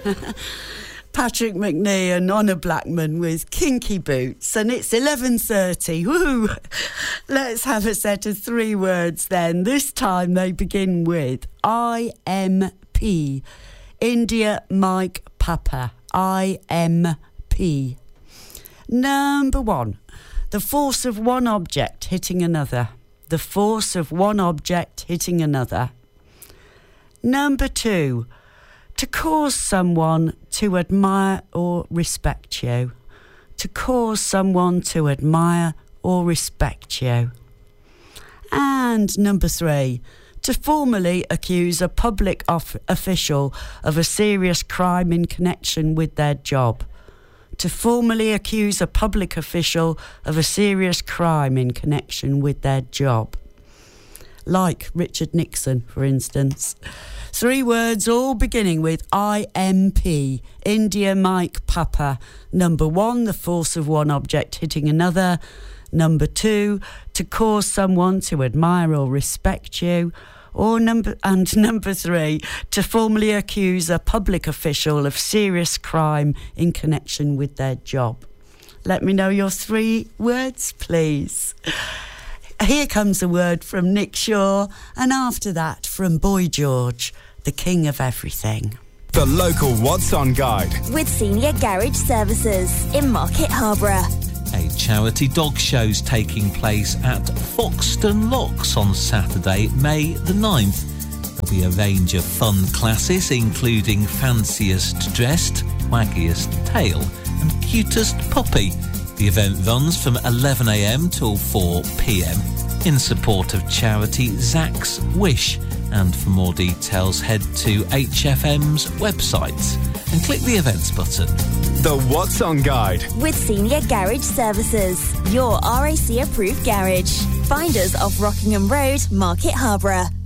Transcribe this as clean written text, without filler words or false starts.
Patrick McNee and Honor Blackman with Kinky Boots, and it's 11:30. Woo! Let's have a set of 3 words then. This time they begin with IMP. India Mike Papa. IMP. Number 1. The force of one object hitting another. The force of one object hitting another. Number 2. To cause someone to admire or respect you. To cause someone to admire or respect you. And number 3. To formally accuse a public official of a serious crime in connection with their job. To formally accuse a public official of a serious crime in connection with their job. Like Richard Nixon, for instance. 3 words all beginning with IMP. India Mike Papa. Number 1, the force of one object hitting another. Number 2, to cause someone to admire or respect you. Number 3, to formally accuse a public official of serious crime in connection with their job. Let me know your 3 words, please. Here comes a word from Nick Shaw, and after that from Boy George, the king of everything. The local What's On Guide. With Senior Garage Services in Market Harborough. A charity dog show's taking place at Foxton Locks on Saturday, May the 9th. There'll be a range of fun classes, including Fanciest Dressed, Waggiest Tail and Cutest Puppy. The event runs from 11 a.m. till 4 p.m. in support of charity Zach's Wish. And for more details, head to HFM's website and click the events button. The What's On Guide. With Senior Garage Services, your RAC approved garage. Find us off Rockingham Road, Market Harborough.